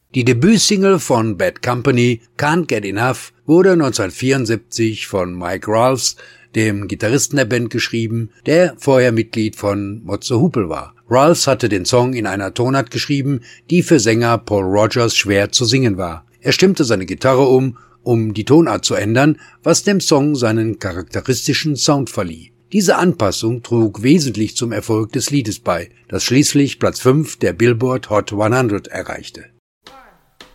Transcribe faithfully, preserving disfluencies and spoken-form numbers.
Die Debütsingle von Bad Company, Can't Get Enough, wurde neunzehnhundertvierundsiebzig von Mike Rolfs, dem Gitarristen der Band, geschrieben, der vorher Mitglied von Motze Hupel war. Rolfs hatte den Song in einer Tonart geschrieben, die für Sänger Paul Rogers schwer zu singen war. Er stimmte seine Gitarre um, um die Tonart zu ändern, was dem Song seinen charakteristischen Sound verlieh. Diese Anpassung trug wesentlich zum Erfolg des Liedes bei, das schließlich Platz fünf der Billboard Hot hundert erreichte.